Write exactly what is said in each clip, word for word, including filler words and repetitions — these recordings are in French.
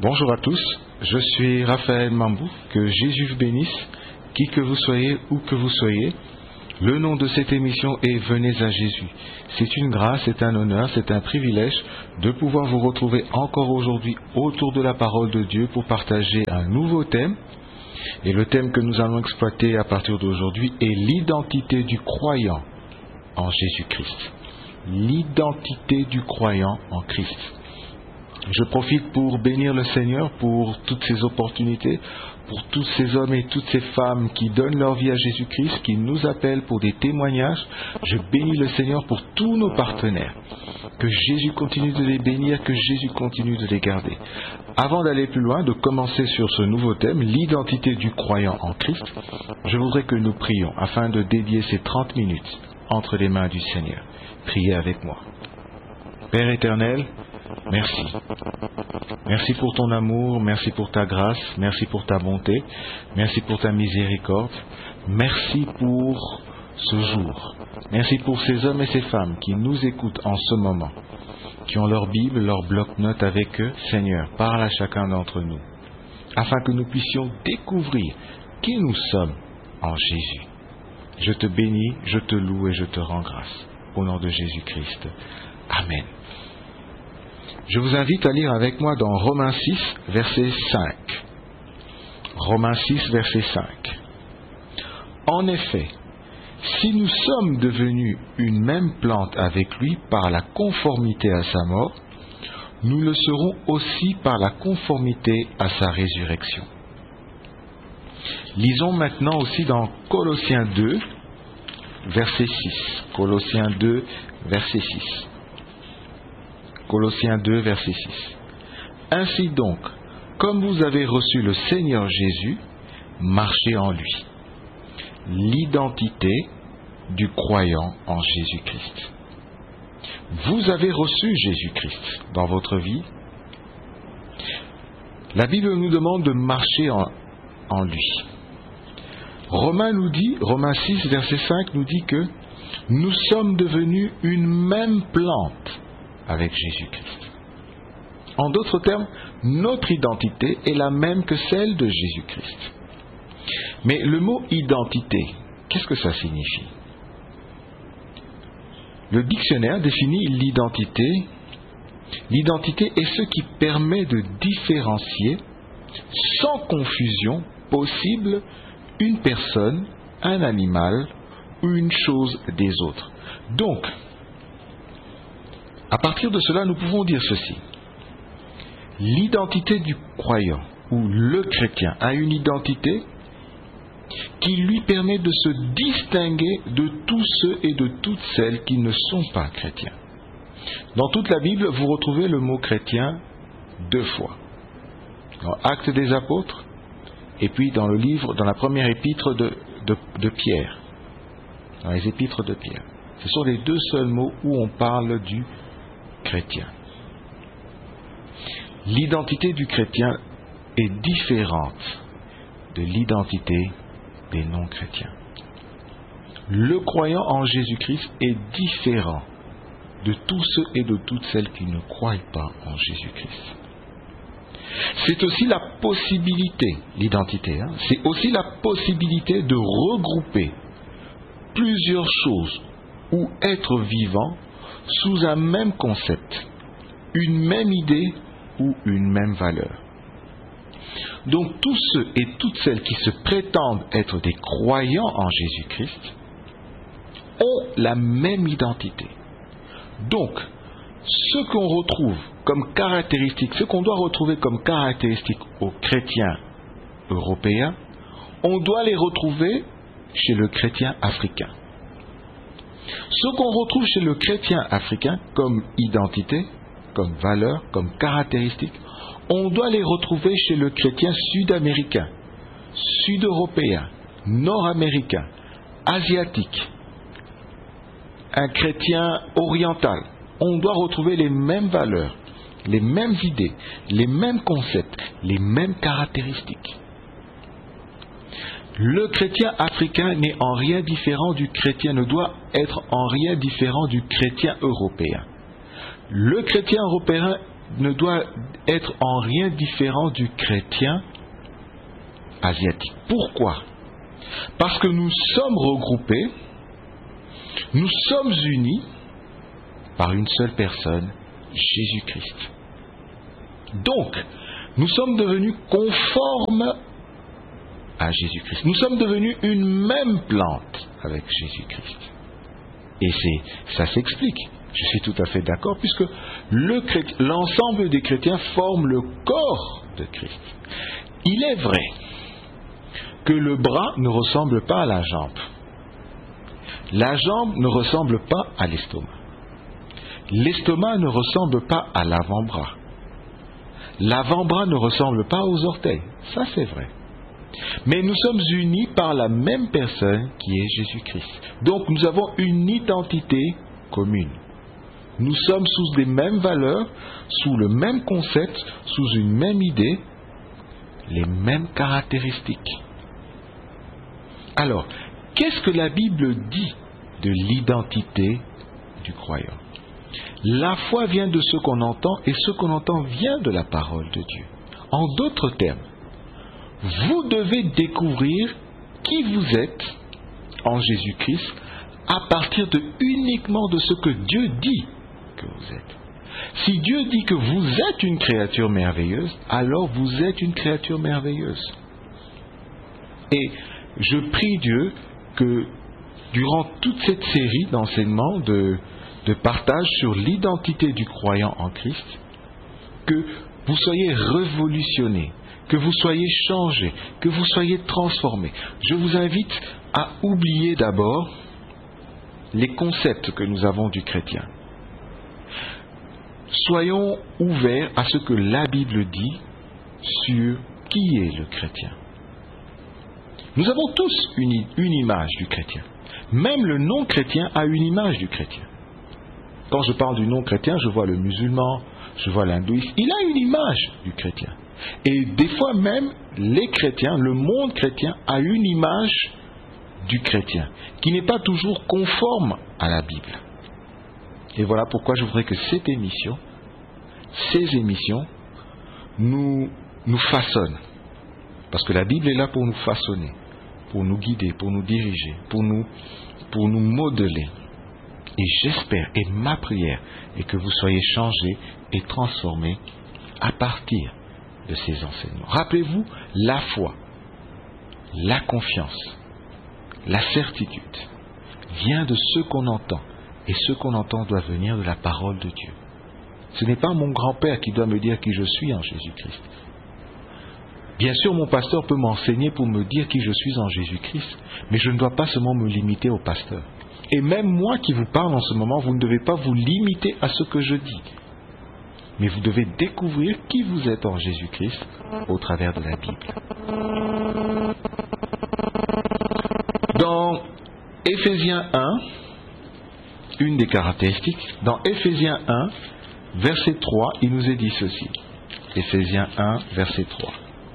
Bonjour à tous, je suis Raphaël Mambou, que Jésus vous bénisse, qui que vous soyez, où que vous soyez. Le nom de cette émission est Venez à Jésus. C'est une grâce, c'est un honneur, c'est un privilège de pouvoir vous retrouver encore aujourd'hui autour de la parole de Dieu pour partager un nouveau thème. Et le thème que nous allons exploiter à partir d'aujourd'hui est l'identité du croyant en Jésus-Christ. L'identité du croyant en Christ. Je profite pour bénir le Seigneur pour toutes ces opportunités, pour tous ces hommes et toutes ces femmes qui donnent leur vie à Jésus-Christ, qui nous appellent pour des témoignages. Je bénis le Seigneur pour tous nos partenaires. Que Jésus continue de les bénir, que Jésus continue de les garder. Avant d'aller plus loin, de commencer sur ce nouveau thème, l'identité du croyant en Christ, je voudrais que nous prions afin de dédier ces trente minutes entre les mains du Seigneur. Priez avec moi. Père éternel, merci. Merci pour ton amour, merci pour ta grâce, merci pour ta bonté, merci pour ta miséricorde, merci pour ce jour. Merci pour ces hommes et ces femmes qui nous écoutent en ce moment, qui ont leur Bible, leur bloc-notes avec eux. Seigneur, parle à chacun d'entre nous, afin que nous puissions découvrir qui nous sommes en Jésus. Je te bénis, je te loue et je te rends grâce. Au nom de Jésus-Christ. Amen. Je vous invite à lire avec moi dans Romains six, verset cinq. Romains six, verset cinq. En effet, si nous sommes devenus une même plante avec lui par la conformité à sa mort, nous le serons aussi par la conformité à sa résurrection. Lisons maintenant aussi dans Colossiens deux, verset six. Colossiens deux, verset six. Colossiens deux, verset six. Ainsi donc, comme vous avez reçu le Seigneur Jésus, marchez en lui. L'identité du croyant en Jésus-Christ. Vous avez reçu Jésus-Christ dans votre vie. La Bible nous demande de marcher en, en lui. Romains nous dit, Romains six, verset cinq nous dit que nous sommes devenus une même plante avec Jésus-Christ. En d'autres termes, notre identité est la même que celle de Jésus-Christ. Mais le mot identité, qu'est-ce que ça signifie? Le dictionnaire définit l'identité. L'identité est ce qui permet de différencier sans confusion possible une personne, un animal ou une chose des autres. Donc, à partir de cela, nous pouvons dire ceci. L'identité du croyant ou le chrétien a une identité qui lui permet de se distinguer de tous ceux et de toutes celles qui ne sont pas chrétiens. Dans toute la Bible, vous retrouvez le mot chrétien deux fois. Dans Actes des Apôtres et puis dans le livre, dans la première épître de, de, de Pierre. Dans les épîtres de Pierre. Ce sont les deux seuls mots où on parle du chrétien. L'identité du chrétien est différente de l'identité des non-chrétiens. Le croyant en Jésus-Christ est différent de tous ceux et de toutes celles qui ne croient pas en Jésus-Christ. C'est aussi la possibilité, l'identité, hein, c'est aussi la possibilité de regrouper plusieurs choses ou être vivant sous un même concept, une même idée ou une même valeur. Donc tous ceux et toutes celles qui se prétendent être des croyants en Jésus-Christ ont la même identité. Donc, ce qu'on retrouve comme caractéristique, ce qu'on doit retrouver comme caractéristique aux chrétiens européens, on doit les retrouver chez le chrétien africain. Ce qu'on retrouve chez le chrétien africain comme identité, comme valeur, comme caractéristique, on doit les retrouver chez le chrétien sud-américain, sud-européen, nord-américain, asiatique, un chrétien oriental. On doit retrouver les mêmes valeurs, les mêmes idées, les mêmes concepts, les mêmes caractéristiques. Le chrétien africain n'est en rien différent du chrétien, ne doit être en rien différent du chrétien européen. Le chrétien européen ne doit être en rien différent du chrétien asiatique. Pourquoi? Parce que nous sommes regroupés, nous sommes unis par une seule personne, Jésus-Christ. Donc, nous sommes devenus conformes à Jésus-Christ. Nous sommes devenus une même plante avec Jésus-Christ. Et c'est, ça s'explique. Je suis tout à fait d'accord, puisque le, l'ensemble des chrétiens forment le corps de Christ. Il est vrai que le bras ne ressemble pas à la jambe. La jambe ne ressemble pas à l'estomac. L'estomac ne ressemble pas à l'avant-bras. L'avant-bras ne ressemble pas aux orteils. Ça, c'est vrai. Mais nous sommes unis par la même personne qui est Jésus-Christ. Donc nous avons une identité commune. Nous sommes sous les mêmes valeurs, sous le même concept, sous une même idée, les mêmes caractéristiques. Alors, qu'est-ce que la Bible dit de l'identité du croyant? La foi vient de ce qu'on entend, et ce qu'on entend vient de la parole de Dieu. En d'autres termes, vous devez découvrir qui vous êtes en Jésus-Christ à partir de uniquement de ce que Dieu dit que vous êtes. Si Dieu dit que vous êtes une créature merveilleuse, alors vous êtes une créature merveilleuse. Et je prie Dieu que durant toute cette série d'enseignements, de, de partage sur l'identité du croyant en Christ, que vous soyez révolutionnés, que vous soyez changés, que vous soyez transformés. Je vous invite à oublier d'abord les concepts que nous avons du chrétien. Soyons ouverts à ce que la Bible dit sur qui est le chrétien. Nous avons tous une, une image du chrétien. Même le non-chrétien a une image du chrétien. Quand je parle du non-chrétien, je vois le musulman, je vois l'hindouiste. Il a une image du chrétien. Et des fois même, les chrétiens, le monde chrétien a une image du chrétien, qui n'est pas toujours conforme à la Bible. Et voilà pourquoi je voudrais que cette émission, ces émissions, nous, nous façonnent. Parce que la Bible est là pour nous façonner, pour nous guider, pour nous diriger, pour nous, pour nous modeler. Et j'espère, et ma prière, est que vous soyez changés et transformés à partir de ces enseignements. Rappelez-vous, la foi, la confiance, la certitude vient de ce qu'on entend. Et ce qu'on entend doit venir de la parole de Dieu. Ce n'est pas mon grand-père qui doit me dire qui je suis en Jésus-Christ. Bien sûr, mon pasteur peut m'enseigner pour me dire qui je suis en Jésus-Christ, mais je ne dois pas seulement me limiter au pasteur. Et même moi qui vous parle en ce moment, vous ne devez pas vous limiter à ce que je dis. Mais vous devez découvrir qui vous êtes en Jésus-Christ au travers de la Bible. Dans Éphésiens un, une des caractéristiques, dans Éphésiens un, verset trois, il nous est dit ceci. Éphésiens un, verset trois.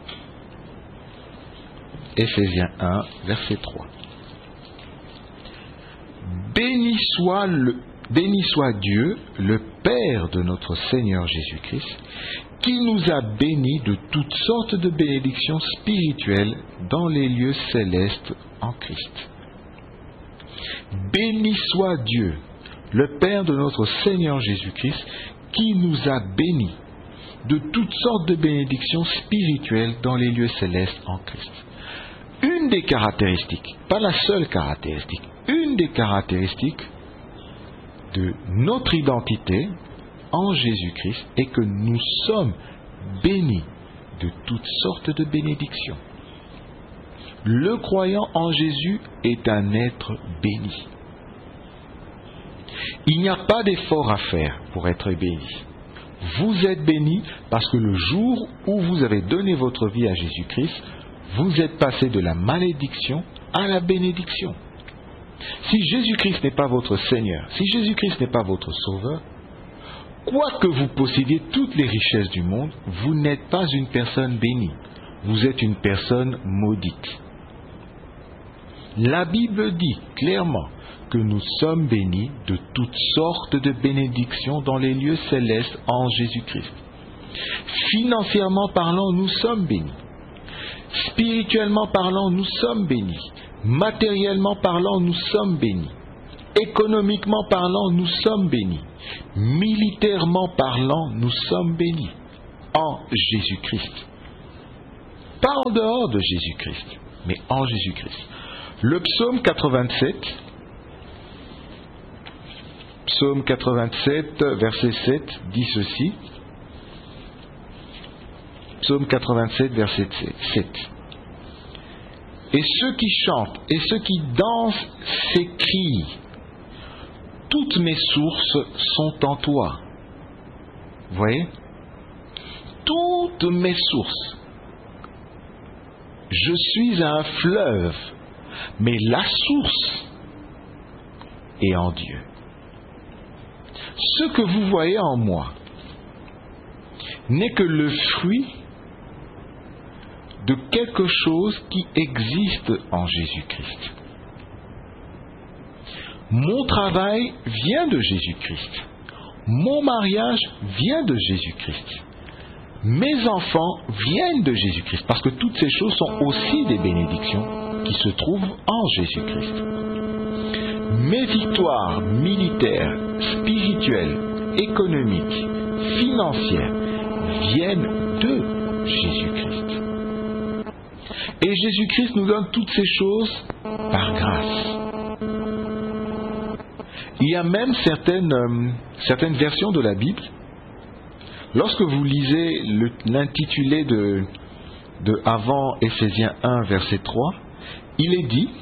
Éphésiens un, verset trois. Béni soit, le, béni soit Dieu, le Père de notre Seigneur Jésus-Christ, qui nous a bénis de toutes sortes de bénédictions spirituelles dans les lieux célestes en Christ. Béni soit Dieu, le Père de notre Seigneur Jésus-Christ, qui nous a bénis de toutes sortes de bénédictions spirituelles dans les lieux célestes en Christ. Une des caractéristiques, pas la seule caractéristique, une des caractéristiques de notre identité en Jésus-Christ est que nous sommes bénis de toutes sortes de bénédictions. Le croyant en Jésus est un être béni. Il n'y a pas d'effort à faire pour être béni. Vous êtes béni parce que le jour où vous avez donné votre vie à Jésus-Christ, vous êtes passé de la malédiction à la bénédiction. Si Jésus-Christ n'est pas votre Seigneur, si Jésus-Christ n'est pas votre Sauveur, quoi que vous possédiez toutes les richesses du monde, vous n'êtes pas une personne bénie. Vous êtes une personne maudite. La Bible dit clairement que nous sommes bénis de toutes sortes de bénédictions dans les lieux célestes en Jésus-Christ. Financièrement parlant, nous sommes bénis. Spirituellement parlant, nous sommes bénis. Matériellement parlant, nous sommes bénis. Économiquement parlant, nous sommes bénis. Militairement parlant, nous sommes bénis. En Jésus-Christ. Pas en dehors de Jésus-Christ, mais en Jésus-Christ. Le psaume quatre-vingt-sept, psaume quatre-vingt-sept, verset sept, dit ceci. Psaume quatre-vingt-sept, verset sept. Et ceux qui chantent et ceux qui dansent s'écrient, toutes mes sources sont en toi. Vous voyez? Toutes mes sources. Je suis un fleuve, mais la source est en Dieu. Ce que vous voyez en moi n'est que le fruit de quelque chose qui existe en Jésus-Christ. Mon travail vient de Jésus-Christ. Mon mariage vient de Jésus-Christ. Mes enfants viennent de Jésus-Christ, parce que toutes ces choses sont aussi des bénédictions qui se trouvent en Jésus-Christ. Mes victoires militaires, spirituelles, économiques, financières viennent de Jésus-Christ. Et Jésus-Christ nous donne toutes ces choses par grâce. Il y a même certaines, euh, certaines versions de la Bible. Lorsque vous lisez le, l'intitulé de, de avant Éphésiens un, verset trois, il est dit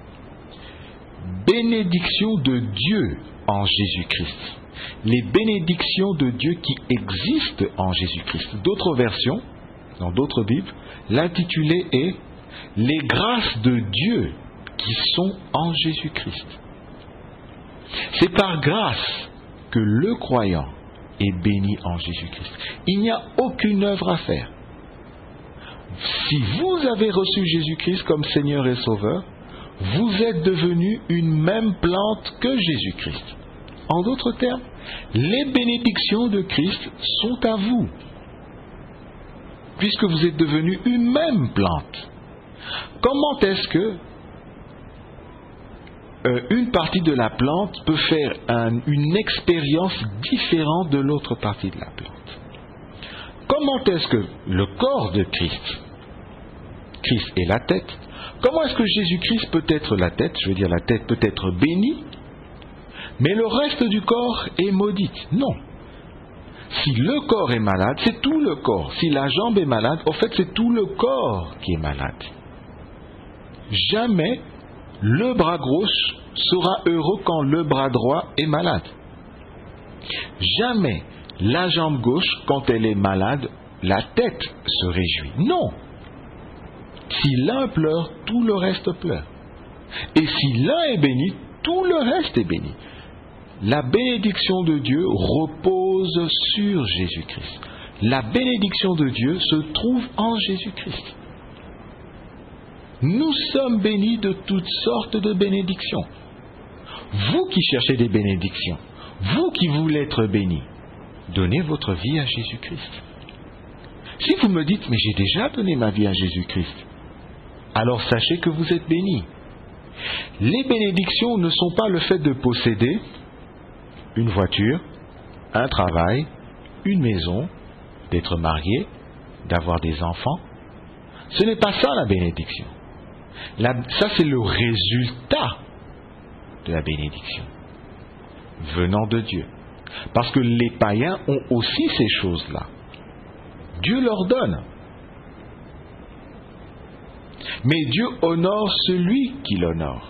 « Bénédiction de Dieu en Jésus-Christ ». Les bénédictions de Dieu qui existent en Jésus-Christ. D'autres versions, dans d'autres Bibles, l'intitulé est « Les grâces de Dieu qui sont en Jésus-Christ ». C'est par grâce que le croyant est béni en Jésus-Christ. Il n'y a aucune œuvre à faire. Si vous avez reçu Jésus-Christ comme Seigneur et Sauveur, vous êtes devenu une même plante que Jésus-Christ. En d'autres termes, les bénédictions de Christ sont à vous, puisque vous êtes devenu une même plante. Comment est-ce que Euh, une partie de la plante peut faire un, une expérience différente de l'autre partie de la plante? Comment est-ce que le corps de Christ, Christ est la tête, comment est-ce que Jésus-Christ peut être la tête, je veux dire la tête peut être bénie, mais le reste du corps est maudit? Non. Si le corps est malade, c'est tout le corps. Si la jambe est malade, en fait c'est tout le corps qui est malade. Jamais le bras gauche sera heureux quand le bras droit est malade. Jamais la jambe gauche, quand elle est malade, la tête se réjouit. Non. Si l'un pleure, tout le reste pleure. Et si l'un est béni, tout le reste est béni. La bénédiction de Dieu repose sur Jésus-Christ. La bénédiction de Dieu se trouve en Jésus-Christ. Nous sommes bénis de toutes sortes de bénédictions. Vous qui cherchez des bénédictions, vous qui voulez être bénis, donnez votre vie à Jésus-Christ. Si vous me dites, mais j'ai déjà donné ma vie à Jésus-Christ, alors sachez que vous êtes bénis. Les bénédictions ne sont pas le fait de posséder une voiture, un travail, une maison, d'être marié, d'avoir des enfants. Ce n'est pas ça la bénédiction. La, ça c'est le résultat de la bénédiction venant de Dieu. Parce que les païens ont aussi ces choses-là. Dieu leur donne. Mais Dieu honore celui qui l'honore.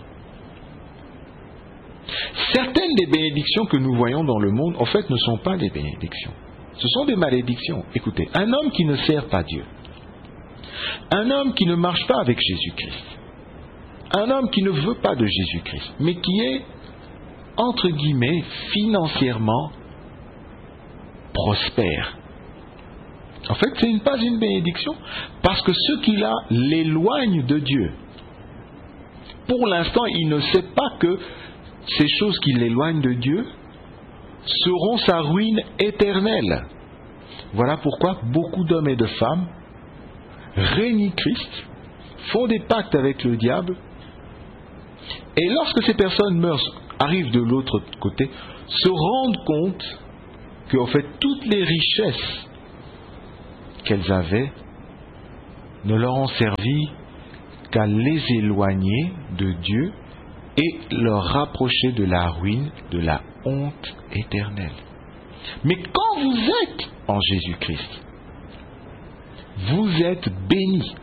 Certaines des bénédictions que nous voyons dans le monde, en fait, ne sont pas des bénédictions. Ce sont des malédictions. Écoutez, un homme qui ne sert pas Dieu, un homme qui ne marche pas avec Jésus-Christ, un homme qui ne veut pas de Jésus-Christ, mais qui est, entre guillemets, financièrement prospère. En fait, ce n'est pas une bénédiction, parce que ce qu'il a l'éloigne de Dieu. Pour l'instant, il ne sait pas que ces choses qui l'éloignent de Dieu seront sa ruine éternelle. Voilà pourquoi beaucoup d'hommes et de femmes régent Christ, font des pactes avec le diable, et lorsque ces personnes meurent, arrivent de l'autre côté, se rendent compte qu'en fait toutes les richesses qu'elles avaient ne leur ont servi qu'à les éloigner de Dieu et leur rapprocher de la ruine, de la honte éternelle. Mais quand vous êtes en Jésus-Christ, vous êtes bénis.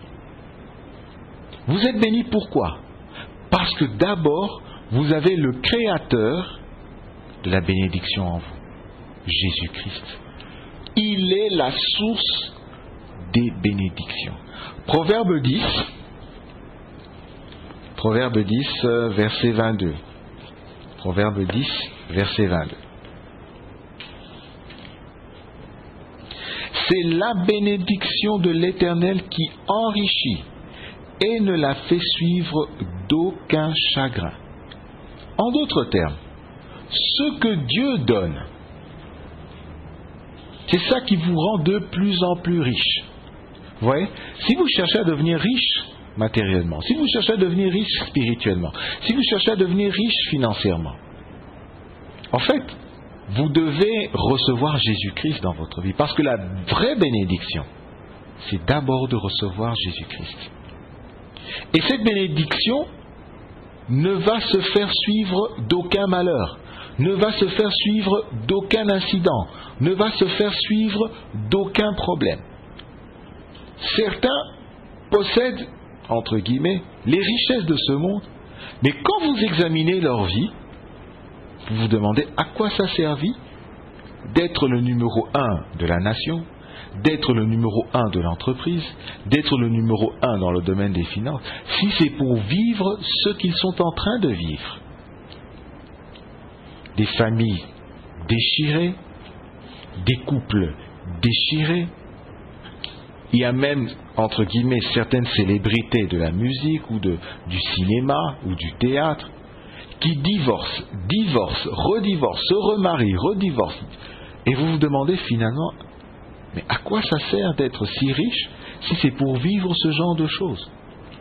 Vous êtes bénis pourquoi? Parce que d'abord, vous avez le Créateur de la bénédiction en vous, Jésus-Christ. Il est la source des bénédictions. Proverbe dix, Proverbe dix, verset vingt-deux. Proverbe dix, verset vingt-deux. C'est la bénédiction de l'Éternel qui enrichit et ne la fait suivre d'aucun chagrin. En d'autres termes, ce que Dieu donne, c'est ça qui vous rend de plus en plus riche. Vous voyez, si vous cherchez à devenir riche matériellement, si vous cherchez à devenir riche spirituellement, si vous cherchez à devenir riche financièrement, en fait, vous devez recevoir Jésus-Christ dans votre vie. Parce que la vraie bénédiction, c'est d'abord de recevoir Jésus-Christ. Et cette bénédiction ne va se faire suivre d'aucun malheur, ne va se faire suivre d'aucun incident, ne va se faire suivre d'aucun problème. Certains possèdent, entre guillemets, les richesses de ce monde, mais quand vous examinez leur vie, vous vous demandez à quoi ça a servi d'être le numéro un de la nation, d'être le numéro un de l'entreprise, d'être le numéro un dans le domaine des finances, si c'est pour vivre ce qu'ils sont en train de vivre. Des familles déchirées, des couples déchirés. Il y a même, entre guillemets, certaines célébrités de la musique ou de, du cinéma ou du théâtre qui divorcent, divorcent, redivorcent, se remarient, redivorcent. Et vous vous demandez finalement, mais à quoi ça sert d'être si riche si c'est pour vivre ce genre de choses?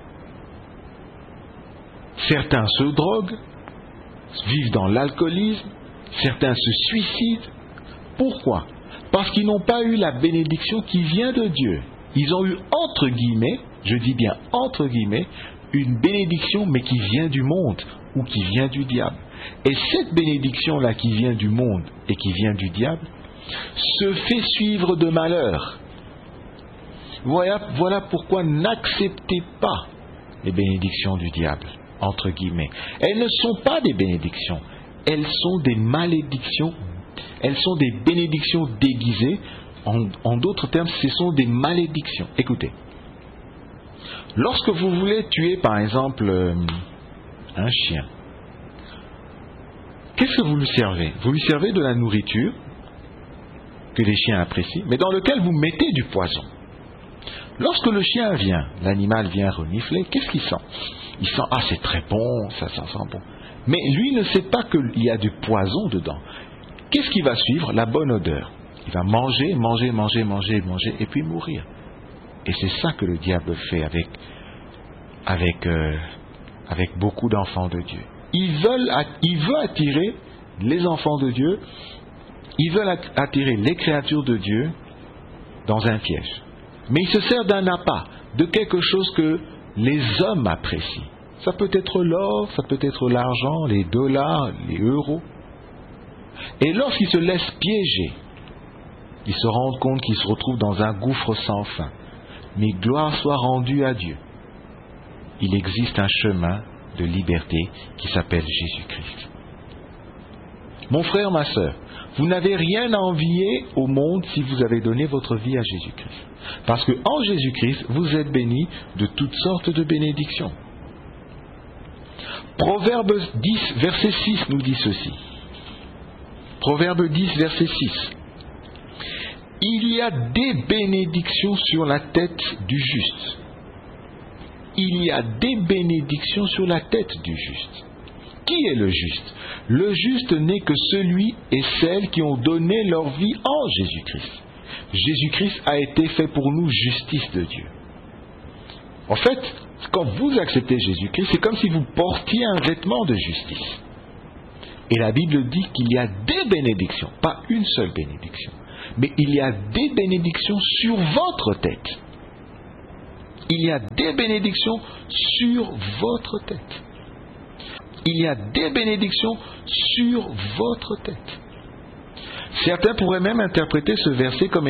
Certains se droguent, vivent dans l'alcoolisme, certains se suicident. Pourquoi? Parce qu'ils n'ont pas eu la bénédiction qui vient de Dieu. Ils ont eu, entre guillemets, je dis bien entre guillemets, une bénédiction mais qui vient du monde ou qui vient du diable. Et cette bénédiction-là qui vient du monde et qui vient du diable se fait suivre de malheur. Voilà, voilà pourquoi n'acceptez pas les bénédictions du diable, entre guillemets. Elles ne sont pas des bénédictions, elles sont des malédictions, elles sont des bénédictions déguisées. En, en d'autres termes, ce sont des malédictions. Écoutez, lorsque vous voulez tuer par exemple euh, un chien, qu'est-ce que vous lui servez? Vous lui servez de la nourriture que les chiens apprécient, mais dans lequel vous mettez du poison. Lorsque le chien vient, l'animal vient renifler, qu'est-ce qu'il sent? Il sent, ah c'est très bon, ça, ça sent bon. Mais lui ne sait pas qu'il y a du poison dedans. Qu'est-ce qui va suivre? La bonne odeur. Il va manger, manger, manger, manger, manger, et puis mourir. Et c'est ça que le diable fait avec, avec, euh, avec beaucoup d'enfants de Dieu. Il veut, il veut attirer les enfants de Dieu, il veut attirer les créatures de Dieu dans un piège. Mais il se sert d'un appât, de quelque chose que les hommes apprécient. Ça peut être l'or, ça peut être l'argent, les dollars, les euros. Et lorsqu'ils se laissent piéger, ils se rendent compte qu'ils se retrouvent dans un gouffre sans fin. Mais gloire soit rendue à Dieu. Il existe un chemin de liberté qui s'appelle Jésus-Christ. Mon frère, ma sœur, vous n'avez rien à envier au monde si vous avez donné votre vie à Jésus-Christ. Parce que en Jésus-Christ, vous êtes bénis de toutes sortes de bénédictions. Proverbe dix, verset six nous dit ceci. Proverbe dix, verset six. Il y a des bénédictions sur la tête du juste. Il y a des bénédictions sur la tête du juste. Qui est le juste? Le juste n'est que celui et celle qui ont donné leur vie en Jésus-Christ. Jésus-Christ a été fait pour nous justice de Dieu. En fait, quand vous acceptez Jésus-Christ, c'est comme si vous portiez un vêtement de justice. Et la Bible dit qu'il y a des bénédictions, pas une seule bénédiction, mais il y a des bénédictions sur votre tête. Il y a des bénédictions sur votre tête. Il y a des bénédictions sur votre tête. Certains pourraient même interpréter ce verset comme